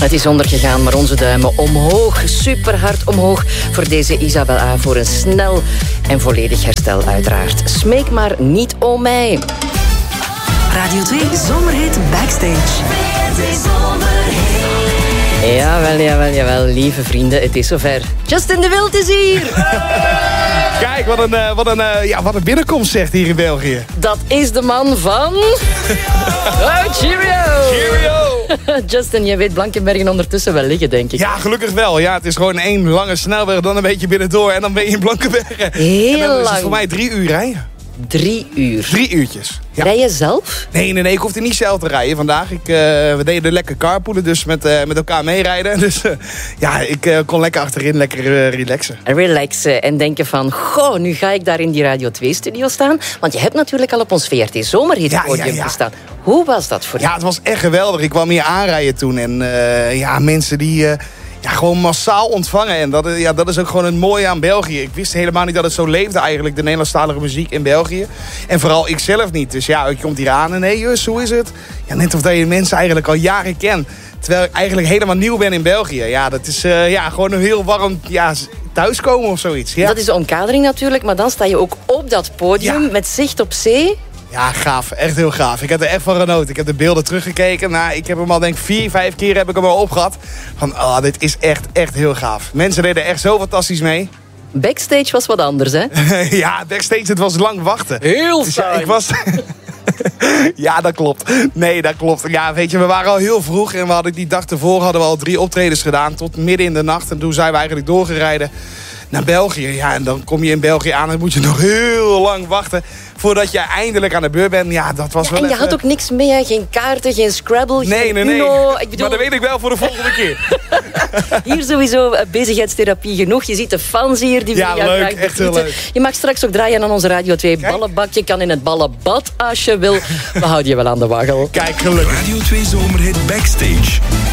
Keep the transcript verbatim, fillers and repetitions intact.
Het is ondergegaan, maar onze duimen omhoog. Super hard omhoog voor deze Isabel A. Voor een snel en volledig herstel uiteraard. Smeek maar niet om mij. Radio twee Zomerhit Backstage. Jawel, jawel, jawel, lieve vrienden, het is zover. Justin de Wild is hier! Kijk, wat een, uh, wat, een, uh, ja, wat een binnenkomst zegt hier in België. Dat is de man van... Oh, cheerio! Cheerio! Justin, jij weet Blankenbergen ondertussen wel liggen, denk ik. Ja, gelukkig wel. Ja, het is gewoon één lange snelweg, dan een beetje binnendoor en dan ben je in Blankenbergen. Heel en dan lang. is het voor mij drie uur rijden. Drie uur. Drie uurtjes. Ja. Rij je zelf? Nee, nee, nee, ik hoefde niet zelf te rijden vandaag. Ik, uh, we deden lekker carpoolen, dus met, uh, met elkaar meerijden. Dus uh, ja, ik uh, kon lekker achterin lekker uh, relaxen. Relaxen en denken van, goh, nu ga ik daar in die Radio twee studio staan. Want je hebt natuurlijk al op ons V R T Zomerhit Ja, podium ja, ja. gestaan. Hoe was dat voor Ja, het was echt geweldig. Ik kwam hier aanrijden toen en uh, ja, mensen die... Uh, Ja, gewoon massaal ontvangen. En dat, ja, dat is ook gewoon het mooie aan België. Ik wist helemaal niet dat het zo leefde eigenlijk, de Nederlandstalige muziek in België. En vooral ik zelf niet. Dus ja, je komt hier aan en hé, hey, Jus, hoe is het? Ja, net of dat je mensen eigenlijk al jaren kent. Terwijl ik eigenlijk helemaal nieuw ben in België. Ja, dat is uh, ja, gewoon een heel warm ja, thuiskomen of zoiets. Ja. Dat is de omkadering natuurlijk, maar dan sta je ook op dat podium Ja. met zicht op zee. Ja, gaaf. Echt heel gaaf. Ik heb er echt van genoten. Ik heb de beelden teruggekeken. Nou, ik heb hem al denk ik vier, vijf keer heb ik hem al opgehad. Van, oh, dit is echt, echt heel gaaf. Mensen deden echt zo fantastisch mee. Backstage was wat anders, hè? Ja, backstage, het was lang wachten. Heel Dus ja, saai. ik was... Ja, dat klopt. Nee, dat klopt. Ja, weet je, we waren al heel vroeg en we hadden die dag ervoor hadden we al drie optredens gedaan tot midden in de nacht. En toen zijn we eigenlijk doorgereden naar België. Ja, en dan kom je in België aan en moet je nog heel lang wachten voordat je eindelijk aan de beurt bent. Ja, dat was Ja, wel en je even... had ook niks mee, hè? Geen kaarten, geen Scrabble, Nee, geen nee, nee. Uno. Ik bedoel, Maar dat weet ik wel voor de volgende keer. hier sowieso uh, bezigheidstherapie genoeg. Je ziet de fans hier die Ja, voor jou leuk. graag Echt heel begroeten. leuk. Je mag straks ook draaien aan onze Radio twee Kijk. ballenbak. Je kan in het ballenbad als je wil. We houden je wel aan de waggel. Kijk, gelukkig. Radio twee Zomerhit Backstage.